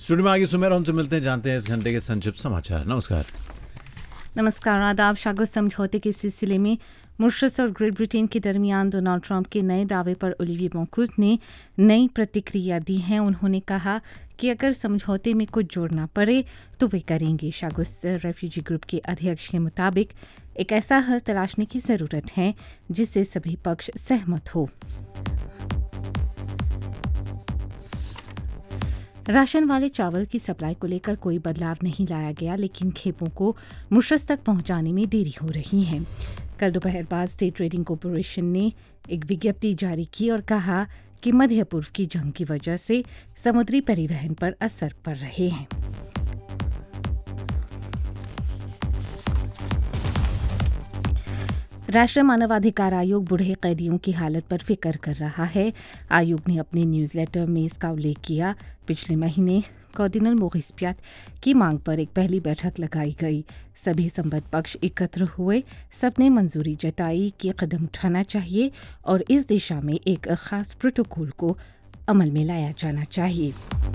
Studio में आगे सुमेर हमसे मिलते हैं, जानते हैं इस घंटे के संक्षिप्त समाचार। नमस्कार। नमस्कार, आदाब। शागुत समझौते के सिलसिले में मॉरिशस और ग्रेट ब्रिटेन के दरमियान डोनाल्ड ट्रंप के नए दावे पर ओलिविये बोंकूट ने नई प्रतिक्रिया दी है। उन्होंने कहा कि अगर समझौते में कुछ जोड़ना पड़े तो वे करेंगे। शागुत रेफ्यूजी ग्रुप के अध्यक्ष के मुताबिक एक ऐसा हल तलाशने की ज़रूरत है जिससे सभी पक्ष सहमत हो। राशन वाले चावल की सप्लाई को लेकर कोई बदलाव नहीं लाया गया, लेकिन खेपों को मॉरिशस तक पहुंचाने में देरी हो रही है। कल दोपहर बाद स्टेट ट्रेडिंग कॉरपोरेशन ने एक विज्ञप्ति जारी की और कहा कि मध्य पूर्व की जंग की वजह से समुद्री परिवहन पर असर पड़ रहे हैं। राष्ट्रीय मानवाधिकार आयोग बूढ़े कैदियों की हालत पर फिक्र कर रहा है। आयोग ने अपने न्यूज़लेटर में इसका उल्लेख किया। पिछले महीने कार्डिनल मोरिस पियात की मांग पर एक पहली बैठक लगाई गई। सभी संबद्ध पक्ष एकत्र हुए, सबने मंजूरी जताई कि कदम उठाना चाहिए और इस दिशा में एक खास प्रोटोकॉल को अमल में लाया जाना चाहिए।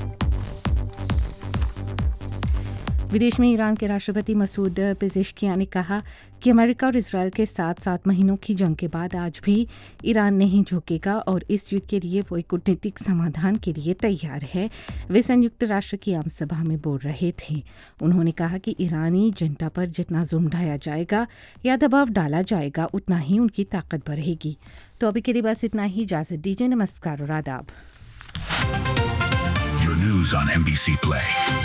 विदेश में ईरान के राष्ट्रपति मसूद पेज़ेश्कियान ने कहा कि अमेरिका और इसराइल के 7 महीनों की जंग के बाद आज भी ईरान नहीं झुकेगा और इस युद्ध के लिए वो एक कूटनीतिक समाधान के लिए तैयार है। वे संयुक्त राष्ट्र की आम सभा में बोल रहे थे। उन्होंने कहा कि ईरानी जनता पर जितना जुल्म ढाया जाएगा या दबाव डाला जाएगा उतना ही उनकी ताकत बढ़ेगी। तो अभी के लिए बस इतना ही। इजाज़त दीजिए। नमस्कार और आदाब। Your news on NBC Play.